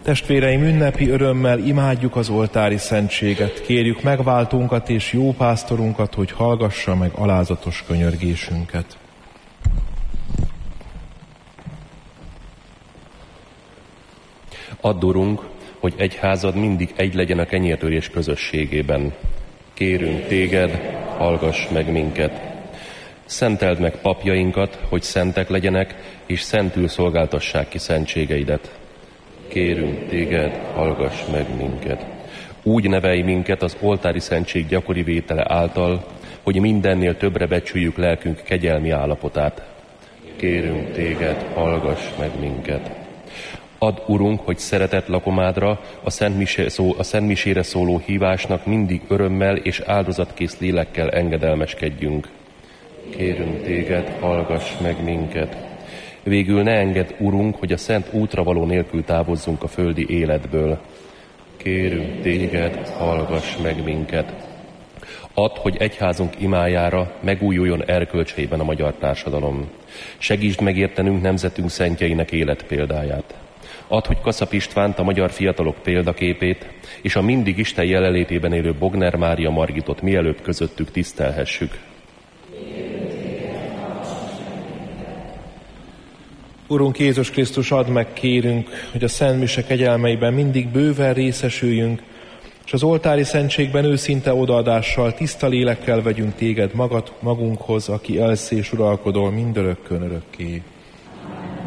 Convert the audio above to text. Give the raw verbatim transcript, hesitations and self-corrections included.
Testvéreim, ünnepi örömmel imádjuk az oltári szentséget, kérjük megváltónkat és jó pásztorunkat, hogy hallgassa meg alázatos könyörgésünket. Add, Urunk, hogy egyházad mindig egy legyen a kenyértörés közösségében. Kérünk téged, hallgass meg minket. Szenteld meg papjainkat, hogy szentek legyenek, és szentül szolgáltassák ki szentségeidet. Kérünk téged, hallgass meg minket. Úgy nevelj minket az oltári szentség gyakori vétele által, hogy mindennél többre becsüljük lelkünk kegyelmi állapotát. Kérünk téged, hallgass meg minket. Add, Urunk, hogy szeretett lakomádra, a Szent, Mise, szó, a Szent Misére szóló hívásnak mindig örömmel és áldozatkész lélekkel engedelmeskedjünk. Kérünk téged, hallgass meg minket. Végül ne engedd, Urunk, hogy a szent útravaló nélkül távozzunk a földi életből. Kérünk téged, hallgass meg minket. Add, hogy egyházunk imájára megújuljon erkölcseiben a magyar társadalom. Segítsd megértenünk nemzetünk szentjeinek életpéldáját. Add, hogy Kaszap Istvánt, a magyar fiatalok példaképét, és a mindig Isten jelenlétében élő Bogner Mária Margitot mielőbb közöttük tisztelhessük. Urunk Jézus Krisztus, add meg, kérünk, hogy a Szent Mise kegyelmeiben mindig bőven részesüljünk, és az oltári szentségben őszinte odaadással, tiszta lélekkel vegyünk téged magad, magunkhoz, aki elsz és uralkodol mindörökkön örökké.